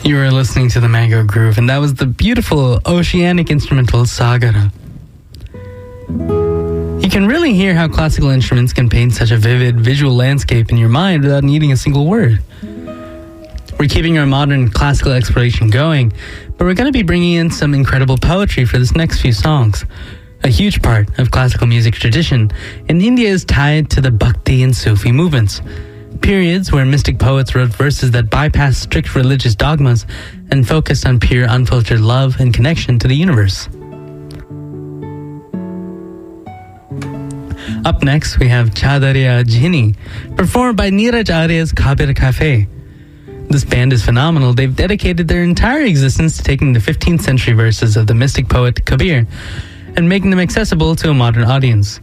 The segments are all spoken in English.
You were listening to the Mango Groove, and that was the beautiful oceanic instrumental Sagara. You can really hear how classical instruments can paint such a vivid visual landscape in your mind without needing a single word. We're keeping our modern classical exploration going, but we're going to be bringing in some incredible poetry for this next few songs. A huge part of classical music tradition in India is tied to the Bhakti and Sufi movements, periods where mystic poets wrote verses that bypassed strict religious dogmas and focused on pure, unfiltered love and connection to the universe. Up next, we have Chadariya Jhini, performed by Neeraj Arya's Kabir Cafe. This band is phenomenal. They've dedicated their entire existence to taking the 15th century verses of the mystic poet Kabir and making them accessible to a modern audience.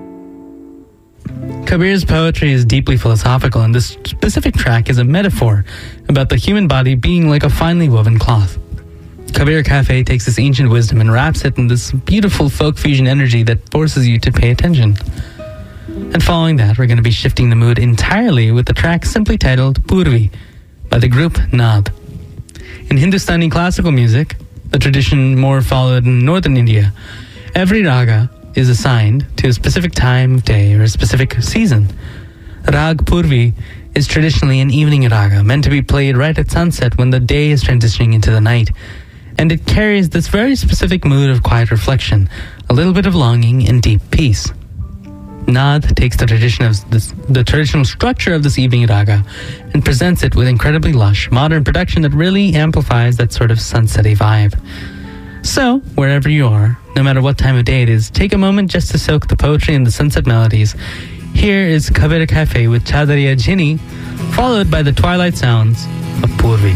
Kabir's poetry is deeply philosophical, and this specific track is a metaphor about the human body being like a finely woven cloth. Kabir Cafe takes this ancient wisdom and wraps it in this beautiful folk fusion energy that forces you to pay attention. And following that, we're going to be shifting the mood entirely with the track simply titled Purvi by the group Naad. In Hindustani classical music, a tradition more followed in northern India, every raga is assigned to a specific time of day or a specific season. Rag Purvi is traditionally an evening raga meant to be played right at sunset when the day is transitioning into the night, and it carries this very specific mood of quiet reflection, a little bit of longing and deep peace. Naad takes the traditional structure of this evening raga and presents it with incredibly lush, modern production that really amplifies that sort of sunsetty vibe. So, wherever you are, no matter what time of day it is, take a moment just to soak the poetry and the sunset melodies. Here is Kabir Cafe with Chadariya Jhini, followed by the twilight sounds of Purvi.